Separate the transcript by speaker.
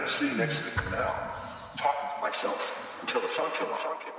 Speaker 1: sitting next to the canal, talking to myself until the sun came on.